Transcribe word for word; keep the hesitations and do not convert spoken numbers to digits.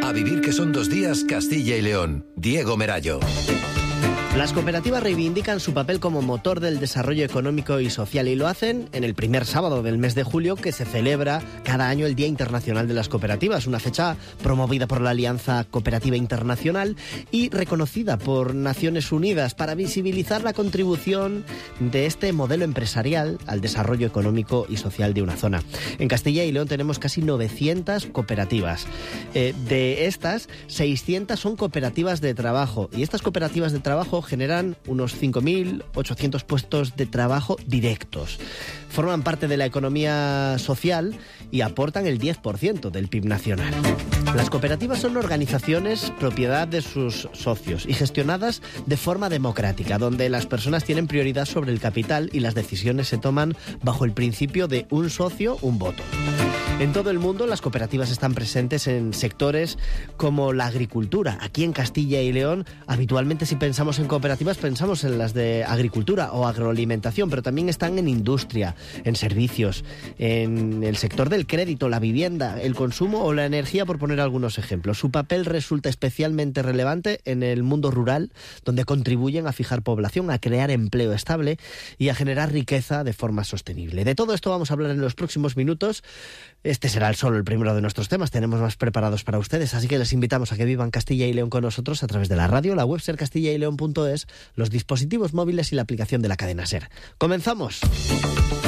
A vivir que son dos días, Castilla y León. Diego Merallo. Las cooperativas reivindican su papel como motor del desarrollo económico y social y lo hacen en el primer sábado del mes de julio, que se celebra cada año el Día Internacional de las Cooperativas, una fecha promovida por la Alianza Cooperativa Internacional y reconocida por Naciones Unidas para visibilizar la contribución de este modelo empresarial al desarrollo económico y social de una zona. En Castilla y León tenemos casi novecientas cooperativas. Eh, de estas, seiscientas son cooperativas de trabajo y estas cooperativas de trabajo generan unos cinco mil ochocientos puestos de trabajo directos. Forman parte de la economía social y aportan el diez por ciento del P I B nacional. Las cooperativas son organizaciones propiedad de sus socios y gestionadas de forma democrática, donde las personas tienen prioridad sobre el capital y las decisiones se toman bajo el principio de un socio, un voto. En todo el mundo las cooperativas están presentes en sectores como la agricultura. Aquí en Castilla y León, habitualmente si pensamos en cooperativas pensamos en las de agricultura o agroalimentación, pero también están en industria, en servicios, en el sector del crédito, la vivienda, el consumo o la energía, por poner algunos ejemplos. Su papel resulta especialmente relevante en el mundo rural, donde contribuyen a fijar población, a crear empleo estable y a generar riqueza de forma sostenible. De todo esto vamos a hablar en los próximos minutos. Este será solo el primero de nuestros temas, tenemos más preparados para ustedes, así que les invitamos a que vivan Castilla y León con nosotros a través de la radio, la web ser castilla y león punto es, los dispositivos móviles y la aplicación de la cadena SER. ¡Comenzamos!